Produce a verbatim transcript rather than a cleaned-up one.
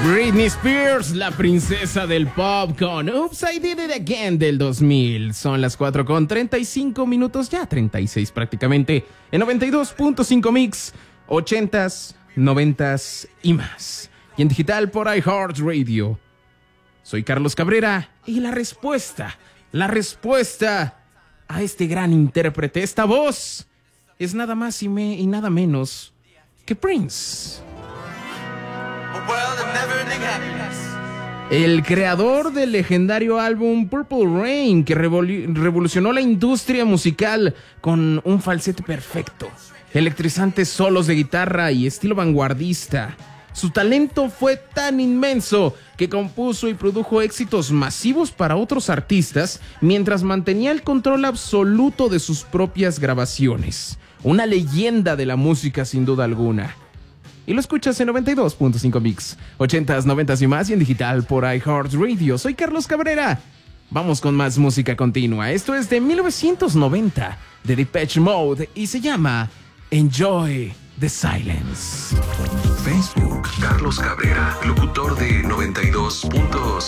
Britney Spears, la princesa del pop, con Oops, I Did It Again del dos mil. Son las cuatro con treinta y cinco minutos, ya treinta y seis prácticamente, en noventa y dos punto cinco Mix, ochentas, noventas y más. Y en digital por iHeartRadio. Soy Carlos Cabrera y la respuesta, la respuesta a este gran intérprete, esta voz, es nada más y, me, y nada menos que Prince. El creador del legendario álbum Purple Rain, que revolu- revolucionó la industria musical con un falsete perfecto, electrizantes solos de guitarra y estilo vanguardista. Su talento fue tan inmenso que compuso y produjo éxitos masivos para otros artistas mientras mantenía el control absoluto de sus propias grabaciones. Una leyenda de la música sin duda alguna. Y lo escuchas en noventa y dos punto cinco Mix, ochentas, noventas y más, y en digital por iHeartRadio. Soy Carlos Cabrera. Vamos con más música continua. Esto es de mil novecientos noventa, de Depeche Mode, y se llama Enjoy the Silence. Facebook, Carlos Cabrera, locutor de noventa y dos punto cinco.